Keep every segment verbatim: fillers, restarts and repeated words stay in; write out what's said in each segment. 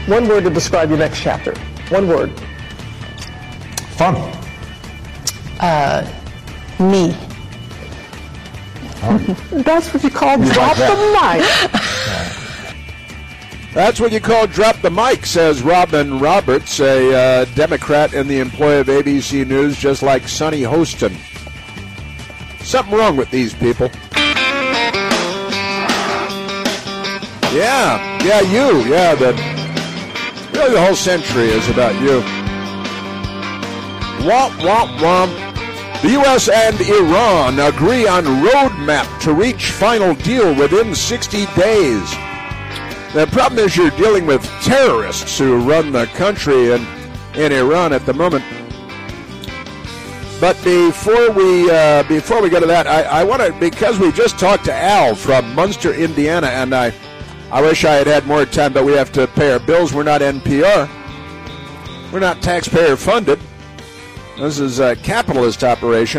One word to describe your next chapter. One word. Fun. Uh, me. Oh. That's what you call you drop like the mic. That's what you call drop the mic, says Robin Roberts, a uh, Democrat and the employee of A B C News, just like Sonny Hostin. Something wrong with these people. Yeah, yeah, you, yeah, the, really the whole century is about you. Womp, womp, womp. The U S and Iran agree on roadmap to reach final deal within sixty days. The problem is you're dealing with terrorists who run the country in, in Iran at the moment. But before we uh, before we go to that, I, I want to, because we just talked to Al from Munster, Indiana, and I, I wish I had had more time, but we have to pay our bills. We're not N P R. We're not taxpayer funded. This is a capitalist operation.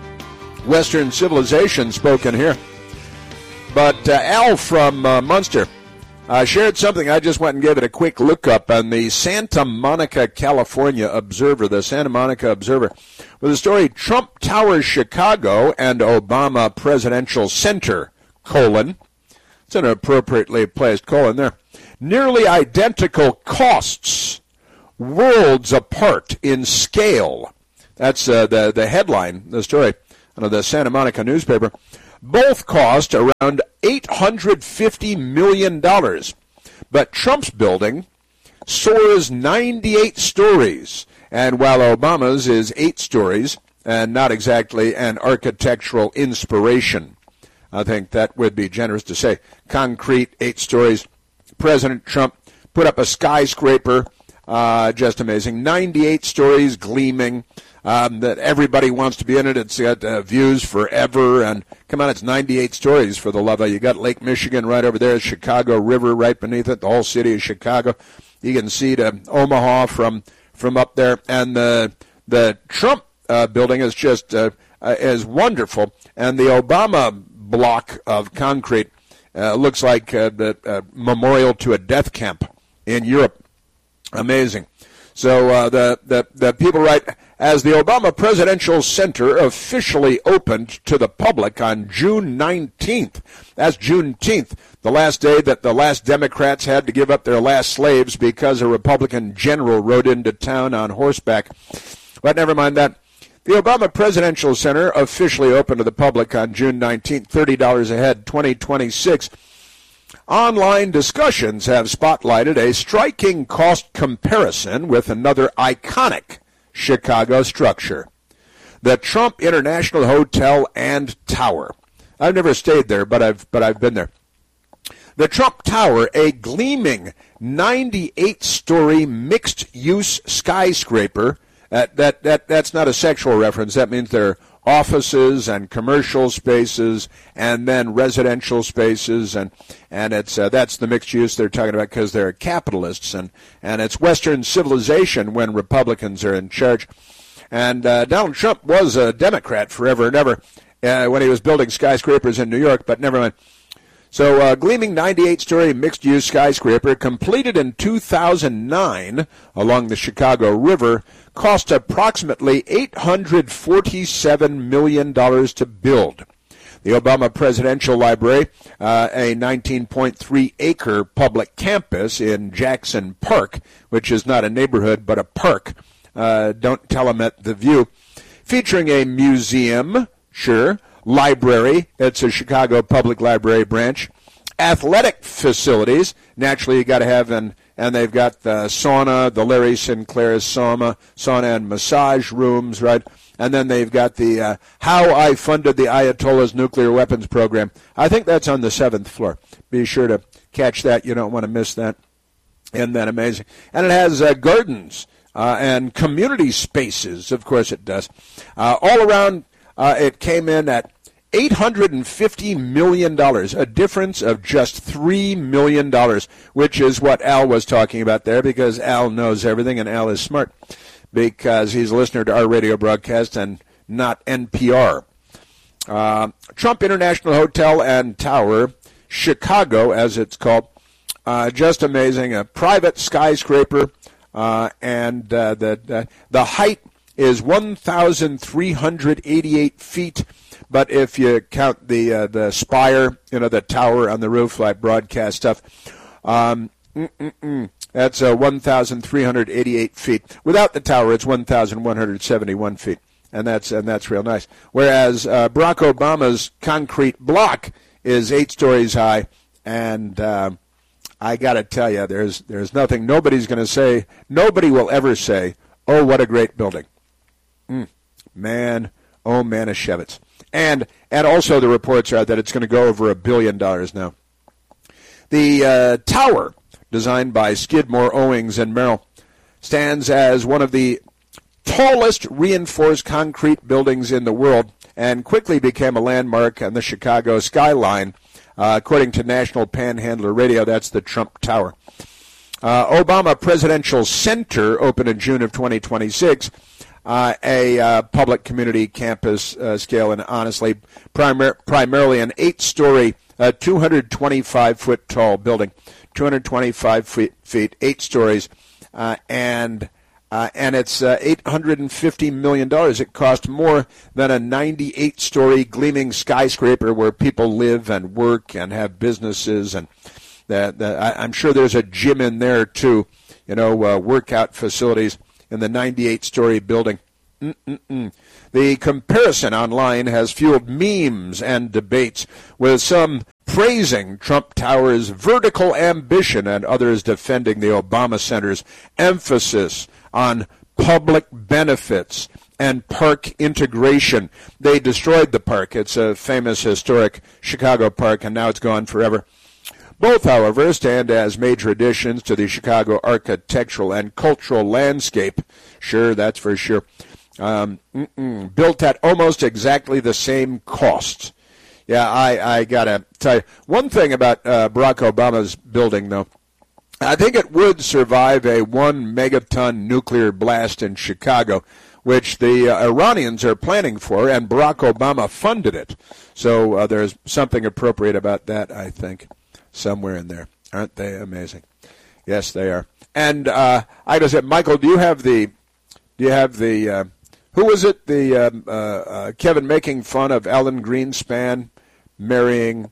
Western civilization spoken here. But uh, Al from uh, Munster uh, shared something. I just went and gave it a quick look up on the Santa Monica, California Observer, the Santa Monica Observer, with the story Trump Tower Chicago and Obama Presidential Center, colon. It's an appropriately placed colon there. Nearly identical costs, worlds apart in scale. That's uh, the, the headline, the story of the Santa Monica newspaper. Both cost around eight hundred fifty million dollars. But Trump's building soars ninety-eight stories. And while Obama's is eight stories, and not exactly an architectural inspiration, I think that would be generous to say. Concrete, eight stories. President Trump put up a skyscraper, uh, just amazing. ninety-eight stories, gleaming, um, that everybody wants to be in it. It's got uh, views forever. And come on, it's ninety-eight stories for the love of it. You got Lake Michigan right over there, Chicago River right beneath it, the whole city of Chicago. You can see to Omaha from from up there. And the the Trump uh, building is just uh, uh, is wonderful. And the Obama block of concrete uh, looks like uh, the uh, memorial to a death camp in Europe. Amazing. So uh, the, the, the people write, as the Obama Presidential Center officially opened to the public on June nineteenth, that's Juneteenth, the last day that the last Democrats had to give up their last slaves because a Republican general rode into town on horseback. But never mind that. The Obama Presidential Center officially opened to the public on June nineteenth, thirty dollars a head, twenty twenty-six. Online discussions have spotlighted a striking cost comparison with another iconic Chicago structure, the Trump International Hotel and Tower. I've never stayed there, but I've but I've been there. The Trump Tower, a gleaming ninety-eight story mixed-use skyscraper. That, that that that's not a sexual reference. That means there are offices and commercial spaces and then residential spaces, and and it's uh, that's the mixed use they're talking about because they're capitalists, and and it's Western civilization when Republicans are in charge. And uh, Donald Trump was a Democrat forever and ever uh, when he was building skyscrapers in New York, but never mind. So, uh, gleaming ninety-eight story mixed-use skyscraper completed in two thousand nine along the Chicago River cost approximately eight hundred forty-seven million dollars to build. The Obama Presidential Library, uh, a nineteen point three acre public campus in Jackson Park, which is not a neighborhood but a park, uh, don't tell them at the View, featuring a museum, sure, library, it's a Chicago Public Library branch, athletic facilities, naturally you got to have, an, and they've got the sauna, the Larry Sinclair sauna, sauna and massage rooms, right? And then they've got the uh, How I Funded the Ayatollah's Nuclear Weapons Program. I think that's on the seventh floor. Be sure to catch that. You don't want to miss that. Isn't that amazing? And it has uh, gardens uh, and community spaces. Of course it does. Uh, all around, uh, it came in at eight hundred fifty million dollars, a difference of just three million dollars, which is what Al was talking about there, because Al knows everything and Al is smart because he's a listener to our radio broadcast and not N P R. Uh, Trump International Hotel and Tower, Chicago, as it's called, Uh, just amazing. A private skyscraper, uh, and uh, the, the the height is one thousand three hundred eighty-eight feet. But if you count the uh, the spire, you know, the tower on the roof, like broadcast stuff, um, that's uh, one thousand three hundred eighty-eight feet. Without the tower, it's one thousand one hundred seventy-one feet, and that's and that's real nice. Whereas uh, Barack Obama's concrete block is eight stories high, and uh, I got to tell you, there's there's nothing. Nobody's going to say. Nobody will ever say, "Oh, what a great building." Mm, man, oh Manischewitz. And and also the reports are that it's going to go over a billion dollars now. The uh, tower, designed by Skidmore, Owings, and Merrill, stands as one of the tallest reinforced concrete buildings in the world and quickly became a landmark on the Chicago skyline. Uh, according to National Panhandler Radio, that's the Trump Tower. Uh, Obama Presidential Center opened in June of twenty twenty-six. Uh, a uh, public community campus uh, scale, and honestly, primar- primarily an eight-story, uh, two hundred twenty-five foot tall building, two hundred twenty-five feet, feet eight stories, uh, and uh, and it's uh, eight hundred fifty million dollars. It cost more than a ninety-eight story gleaming skyscraper where people live and work and have businesses, and the, the, I, I'm sure there's a gym in there too, you know, uh, workout facilities in the ninety-eight story building. Mm-mm-mm. The comparison online has fueled memes and debates, with some praising Trump Tower's vertical ambition and others defending the Obama Center's emphasis on public benefits and park integration. They destroyed the park. It's a famous historic Chicago park, and now it's gone forever. Both, however, stand as major additions to the Chicago architectural and cultural landscape. Sure, that's for sure. Um, built at almost exactly the same cost. Yeah, I, I got to tell you, one thing about uh, Barack Obama's building, though, I think it would survive a one megaton nuclear blast in Chicago, which the uh, Iranians are planning for, and Barack Obama funded it. So uh, there's something appropriate about that, I think. Somewhere in there. Aren't they amazing? Yes, they are. And uh, I just said, Michael, do you have the, do you have the, uh, who was it, the um, uh, uh, Kevin making fun of Alan Greenspan marrying,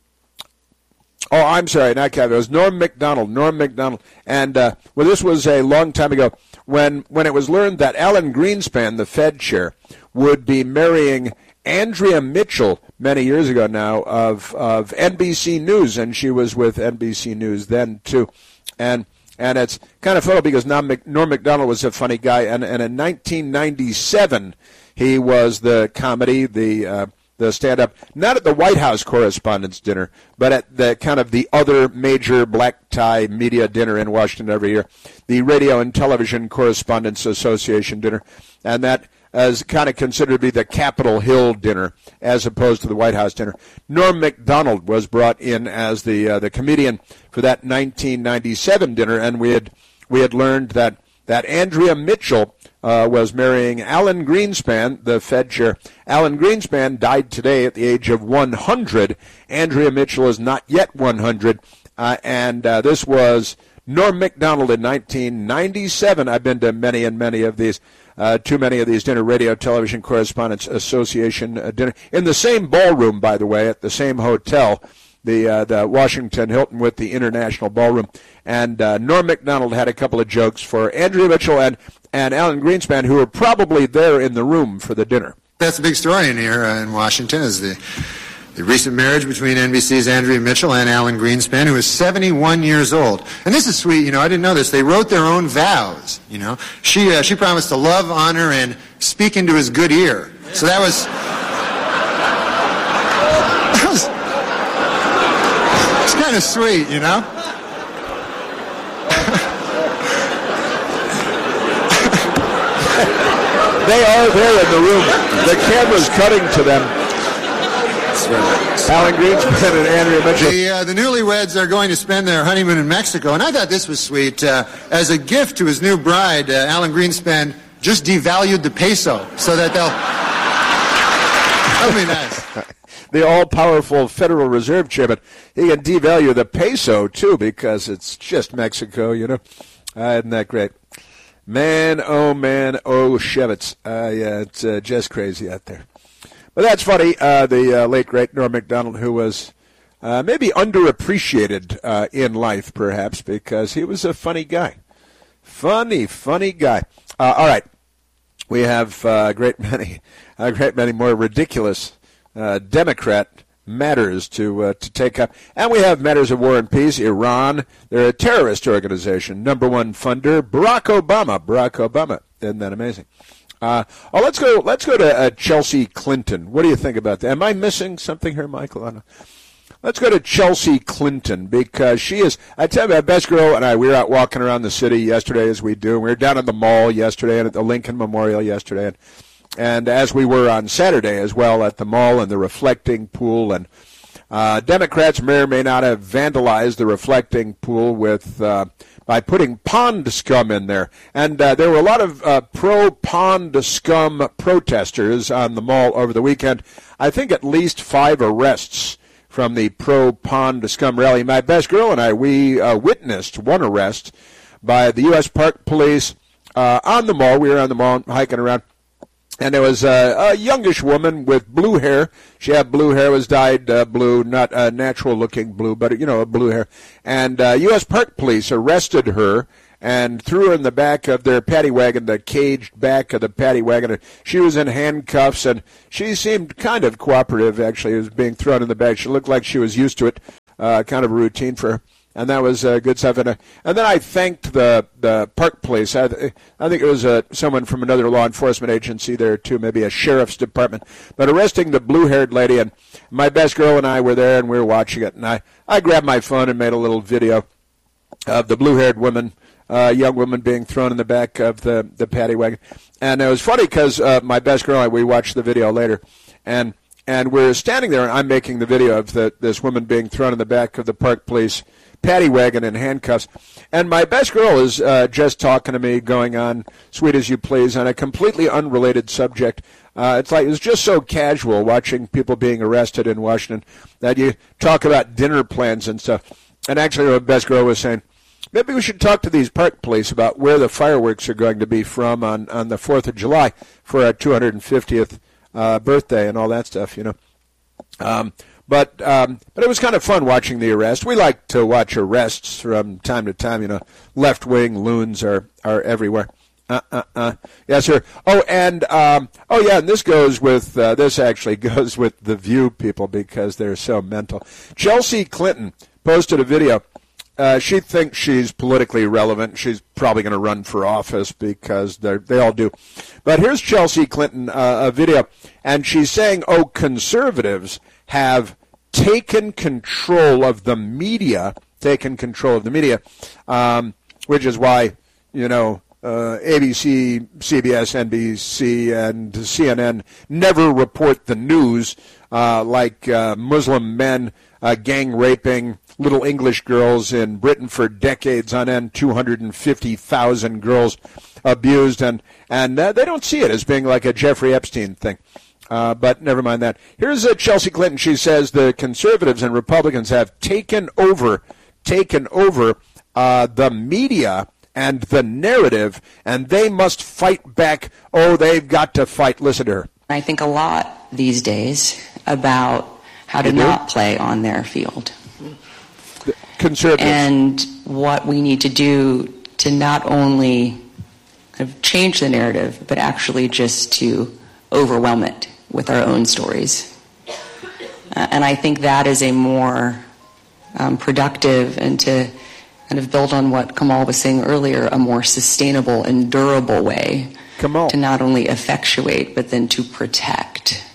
oh, I'm sorry, not Kevin, it was Norm Macdonald, Norm Macdonald. And, uh, well, this was a long time ago when, when it was learned that Alan Greenspan, the Fed chair, would be marrying Andrea Mitchell many years ago now of of N B C News, and she was with N B C News then too, and and it's kind of funny because Norm Macdonald was a funny guy, and, and in nineteen ninety-seven he was the comedy, the uh, the stand-up, not at the White House Correspondents' Dinner, but at the kind of the other major black tie media dinner in Washington every year, the Radio and Television Correspondents Association dinner, and that as kind of considered to be the Capitol Hill dinner as opposed to the White House dinner. Norm Macdonald was brought in as the uh, the comedian for that nineteen ninety-seven dinner, and we had we had learned that that Andrea Mitchell uh, was marrying Alan Greenspan, the Fed chair. Alan Greenspan died today at the age of one hundred. Andrea Mitchell is not yet one hundred, uh, and uh, this was Norm Macdonald in nineteen ninety-seven. I've been to many and many of these. Uh, too many of these dinner, Radio Television Correspondents Association uh, dinner. In the same ballroom, by the way, at the same hotel, the uh, the Washington Hilton with the International Ballroom. And uh, Norm Macdonald had a couple of jokes for Andrea Mitchell and, and Alan Greenspan, who were probably there in the room for the dinner. That's the big story in here uh, in Washington is the the recent marriage between N B C's Andrea Mitchell and Alan Greenspan, who is seventy-one years old. And this is sweet, you know, I didn't know this. They wrote their own vows, you know. She uh, she promised to love, honor, and speak into his good ear. So that was... That was... It's kind of sweet, you know. They are there in the room. The camera's cutting to them. Alan Greenspan and Andrea Mitchell. The, uh, the newlyweds are going to spend their honeymoon in Mexico, and I thought this was sweet. Uh, as a gift to his new bride, uh, Alan Greenspan just devalued the peso so that they'll... That'll be nice. the all-powerful Federal Reserve Chairman. He can devalue the peso, too, because it's just Mexico, you know. Uh, isn't that great? Man, oh, man, oh, Shevitz. Uh, yeah, it's uh, just crazy out there. But that's funny. Uh, the uh, late, great Norm Macdonald, who was uh, maybe underappreciated uh, in life, perhaps, because he was a funny guy. Funny, funny guy. Uh, all right. We have uh, a great many, a great many more ridiculous uh, Democrat matters to uh, to take up, and we have matters of war and peace. Iran, they're a terrorist organization. Number one funder, Barack Obama. Barack Obama, isn't that amazing? Uh, oh, let's go. Let's go to uh, Chelsea Clinton. What do you think about that? Am I missing something here, Michael? Let's go to Chelsea Clinton, because she is, I tell you, my best girl and I, we were out walking around the city yesterday, as we do. We were down at the mall yesterday and at the Lincoln Memorial yesterday, and, and as we were on Saturday as well at the mall and the reflecting pool. And uh, Democrats may or may not have vandalized the reflecting pool with uh, by putting pond scum in there. And uh, there were a lot of uh, pro-pond scum protesters on the mall over the weekend. I think at least five arrests from the pro-pond scum rally. My best girl and I, we uh, witnessed one arrest by the U S Park Police uh, on the mall. We were on the mall hiking around, and there was uh, a youngish woman with blue hair. She had blue hair, was dyed uh, blue, not uh, natural-looking blue, but, you know, blue hair. And uh, U S Park Police arrested her and threw her in the back of their paddy wagon, the caged back of the paddy wagon. She was in handcuffs, and she seemed kind of cooperative, actually. It was being thrown in the back. She looked like she was used to it, uh, kind of a routine for her. And that was uh, good stuff. And, uh, and then I thanked the, the park police. I, I think it was uh, someone from another law enforcement agency there, too, maybe a sheriff's department. But arresting the blue-haired lady, and my best girl and I were there, and we were watching it. And I, I grabbed my phone and made a little video of the blue-haired woman, uh, young woman being thrown in the back of the, the paddy wagon. And it was funny because uh, my best girl and I, we watched the video later, and and we're standing there, and I'm making the video of the, this woman being thrown in the back of the park police paddy wagon in handcuffs. And my best girl is uh, just talking to me, going on Sweet As You Please, on a completely unrelated subject. Uh, it's like, it's just so casual watching people being arrested in Washington that you talk about dinner plans and stuff. And actually, my best girl was saying, maybe we should talk to these park police about where the fireworks are going to be from on, on the fourth of July for our two hundred fiftieth uh, birthday and all that stuff, you know. Um, but um, but it was kind of fun watching the arrest. We like to watch arrests from time to time, you know. Left-wing loons are, are everywhere. Uh, uh, uh. Yes, sir. Oh, and, um, oh, yeah, and this goes with, uh, this actually goes with the View people because they're so mental. Chelsea Clinton posted a video. Uh, she thinks she's politically relevant. She's probably going to run for office because they they all do. But here's Chelsea Clinton, uh, a video, and she's saying, oh, conservatives have taken control of the media, taken control of the media, um, which is why, you know, uh, A B C, C B S, N B C, and C N N never report the news uh, like uh, Muslim men uh, gang raping little English girls in Britain for decades on end, two hundred fifty thousand girls abused, and, and uh, they don't see it as being like a Jeffrey Epstein thing. Uh, but never mind that. Here's uh, Chelsea Clinton. She says the conservatives and Republicans have taken over, taken over uh, the media and the narrative, and they must fight back. Oh, they've got to fight. Listen to her. I think a lot these days about how to not play on their field. Conservatives. And what we need to do to not only kind of change the narrative, but actually just to overwhelm it with our own stories. Uh, and I think that is a more um, productive and to kind of build on what Kamal was saying earlier, a more sustainable and durable way Kamal. to not only effectuate, but then to protect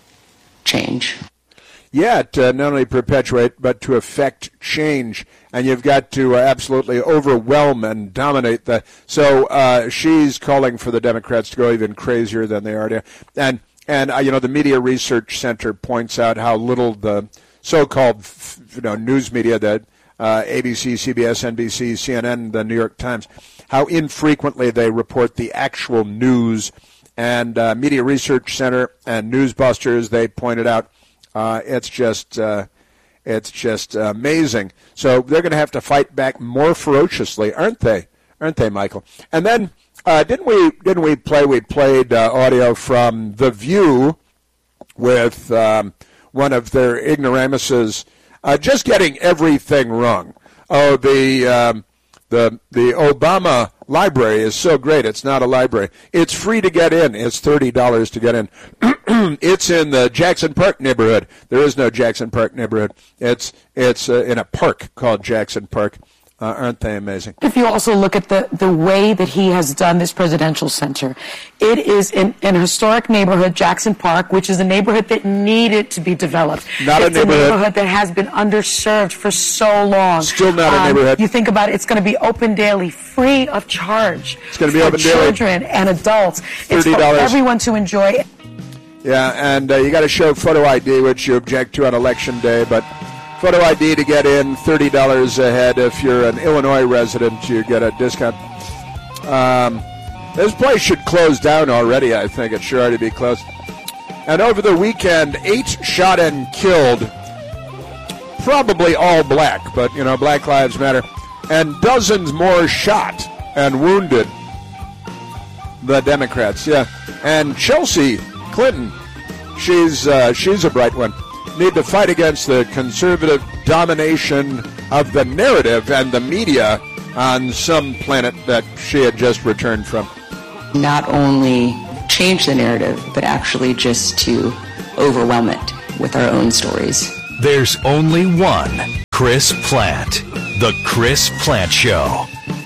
change. Yeah, to not only perpetuate, but to affect change. And you've got to uh, absolutely overwhelm and dominate the. So uh, she's calling for the Democrats to go even crazier than they are. And, and uh, you know, the Media Research Center points out how little the so-called you know, news media, that uh, A B C, C B S, N B C, C N N, the New York Times, how infrequently they report the actual news. And uh, Media Research Center and Newsbusters, they pointed out Uh, it's just uh, it's just amazing. So they're going to have to fight back more ferociously, aren't they? Aren't they, Michael? And then uh, didn't we didn't we play? We played uh, audio from The View with um, one of their ignoramuses uh, just getting everything wrong. Oh, the um, the the Obama library is so great. It's not a library. It's free to get in. It's thirty dollars to get in. It's in the Jackson Park neighborhood. There is no Jackson Park neighborhood. It's it's uh, in a park called Jackson Park. Uh, aren't they amazing? If you also look at the, the way that he has done this presidential center, it is in, in a historic neighborhood, Jackson Park, which is a neighborhood that needed to be developed. Not it's a neighborhood. a neighborhood that has been underserved for so long. Still not um, a neighborhood. You think about it, it's going to be open daily, free of charge. It's going to be for open daily. Children and adults. thirty dollars. It's for everyone to enjoy. Yeah, and uh, you got to show photo I D, which you object to on election day, but photo I D to get in, thirty dollars a head. If you're an Illinois resident, you get a discount. Um, this place should close down already, I think. It should already be closed. And over the weekend, eight shot and killed, probably all black, but, you know, Black Lives Matter, and dozens more shot and wounded. The Democrats, yeah. And Chelsea Clinton, she's uh, she's a bright one. Need to fight against the conservative domination of the narrative and the media on some planet that she had just returned from. Not only change the narrative, but actually just to overwhelm it with our own stories. There's only one Chris Plante. The Chris Plante Show.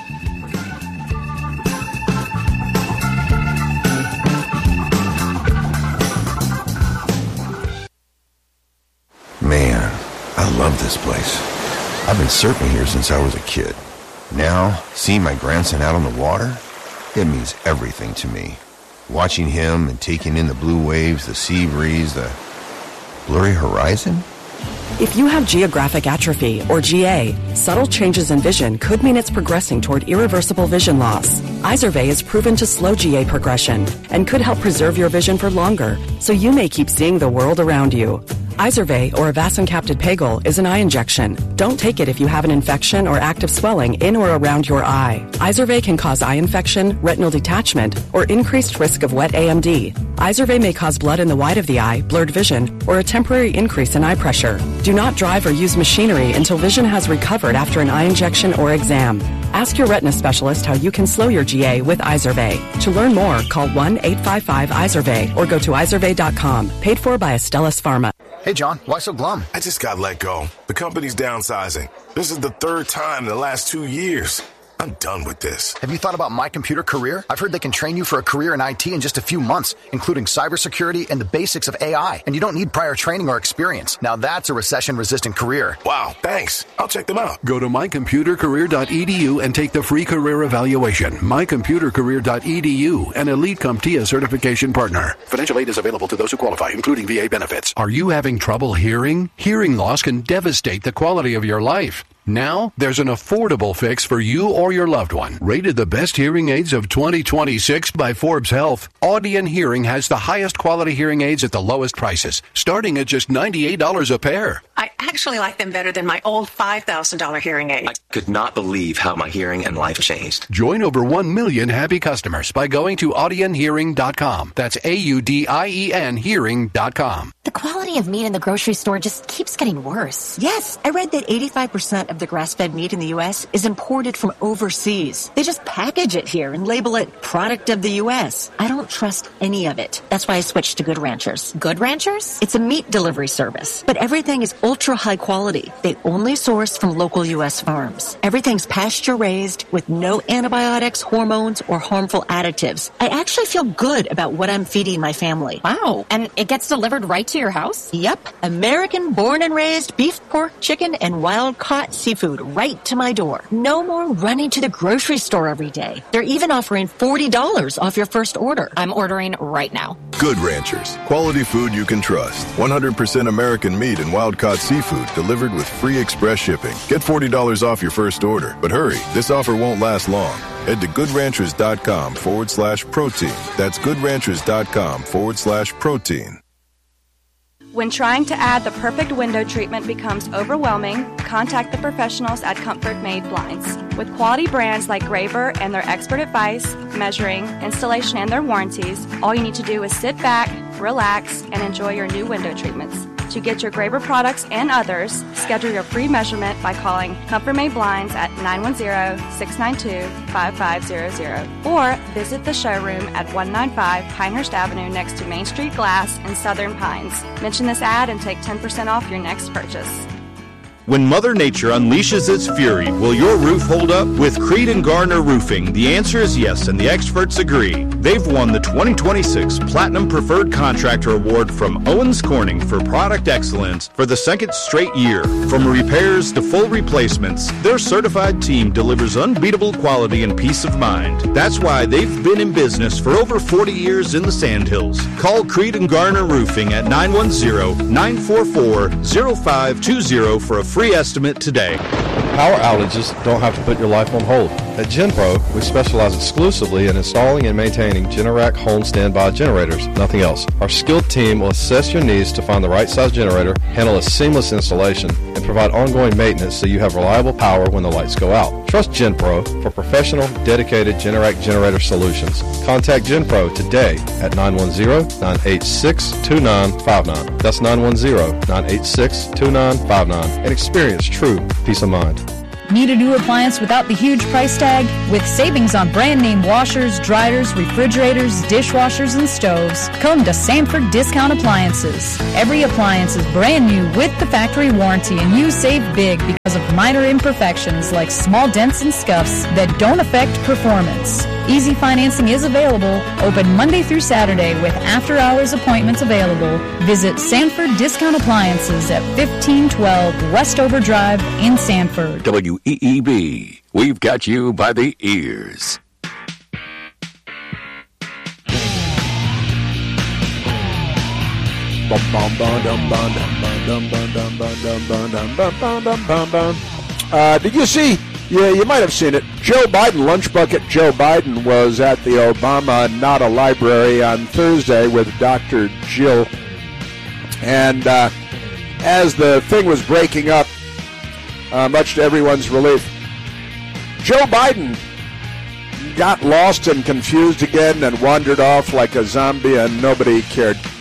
Man, I love this place. I've been surfing here since I was a kid. Now, seeing my grandson out on the water, it means everything to me. Watching him and taking in the blue waves, the sea breeze, the blurry horizon. If you have geographic atrophy, or G A, subtle changes in vision could mean it's progressing toward irreversible vision loss. Izervay is proven to slow G A progression and could help preserve your vision for longer, so you may keep seeing the world around you. Izervay, or avacincaptad pegol, is an eye injection. Don't take it if you have an infection or active swelling in or around your eye. Izervay can cause eye infection, retinal detachment, or increased risk of wet A M D. Izervay may cause blood in the white of the eye, blurred vision, or a temporary increase in eye pressure. Do not drive or use machinery until vision has recovered after an eye injection or exam. Ask your retina specialist how you can slow your G A with Izervay. To learn more, call one eight five five Izervay or go to izervay dot com. Paid for by Astellas Pharma. Hey, John, why so glum? I just got let go. The company's downsizing. This is the third time in the last two years. I'm done with this. Have you thought about My Computer Career? I've heard they can train you for a career in I T in just a few months, including cybersecurity and the basics of A I. And you don't need prior training or experience. Now that's a recession-resistant career. Wow, thanks. I'll check them out. Go to my computer career dot e d u and take the free career evaluation. my computer career dot e d u, an Elite CompTIA certification partner. Financial aid is available to those who qualify, including V A benefits. Are you having trouble hearing? Hearing loss can devastate the quality of your life. Now, there's an affordable fix for you or your loved one. Rated the best hearing aids of twenty twenty-six by Forbes Health, Audion Hearing has the highest quality hearing aids at the lowest prices, starting at just ninety-eight dollars a pair. I actually like them better than my old five thousand dollars hearing aid. I could not believe how my hearing and life changed. Join over one million happy customers by going to audion hearing dot com. That's A U D I E N hearing dot com. The quality of meat in the grocery store just keeps getting worse. Yes, I read that eighty-five percent of the grass-fed meat in the U S is imported from overseas. They just package it here and label it product of the U S. I don't trust any of it. That's why I switched to Good Ranchers. Good Ranchers? It's a meat delivery service, but everything is ultra high quality. They only source from local U S farms. Everything's pasture-raised with no antibiotics, hormones, or harmful additives. I actually feel good about what I'm feeding my family. Wow. And it gets delivered right to your house? Yep. American born and raised beef, pork, chicken, and wild-caught seafood right to my door. No more running to the grocery store every day. They're even offering forty dollars off your first order. I'm ordering right now. Good Ranchers. Quality food you can trust. one hundred percent American meat and wild-caught seafood delivered with free express shipping. Get forty dollars off your first order. But hurry, this offer won't last long. Head to goodranchers.com forward slash protein. That's goodranchers.com forward slash protein. When trying to add the perfect window treatment becomes overwhelming, contact the professionals at Comfort Made Blinds. With quality brands like Graber and their expert advice, measuring, installation, and their warranties, all you need to do is sit back, relax, and enjoy your new window treatments. To get your Graber products and others, schedule your free measurement by calling Comfort Made Blinds at nine one zero, six nine two, five five zero zero or visit the showroom at one ninety-five Pinehurst Avenue next to Main Street Glass in Southern Pines. Mention this ad and take ten percent off your next purchase. When Mother Nature unleashes its fury, will your roof hold up? With Creed and Garner Roofing, the answer is yes, and the experts agree. They've won the twenty twenty-six Platinum Preferred Contractor Award from Owens Corning for product excellence for the second straight year. From repairs to full replacements, their certified team delivers unbeatable quality and peace of mind. That's why they've been in business for over forty years in the Sandhills. Call Creed and Garner Roofing at nine one zero, nine four four, zero five two zero for a free estimate today. Power outages don't have to put your life on hold. At GenPro, we specialize exclusively in installing and maintaining Generac home standby generators, nothing else. Our skilled team will assess your needs to find the right size generator, handle a seamless installation, and provide ongoing maintenance so you have reliable power when the lights go out. Trust GenPro for professional, dedicated Generac generator solutions. Contact GenPro today at nine one zero, nine eight six, two nine five nine. That's nine one zero, nine eight six, two nine five nine and experience true peace of mind. Need a new appliance without the huge price tag? With savings on brand name washers, dryers, refrigerators, dishwashers, and stoves, come to Sanford Discount Appliances. Every appliance is brand new with the factory warranty, and you save big because of minor imperfections like small dents and scuffs that don't affect performance. Easy financing is available, open Monday through Saturday with after-hours appointments available. Visit Sanford Discount Appliances at fifteen twelve Westover Drive in Sanford. W E E B, we've got you by the ears. Uh, did you see? Yeah, you might have seen it. Joe Biden, Lunch Bucket Joe Biden, was at the Obama Nada Library on Thursday with Doctor Jill. And uh, as the thing was breaking up, uh, much to everyone's relief, Joe Biden got lost and confused again and wandered off like a zombie, and nobody cared.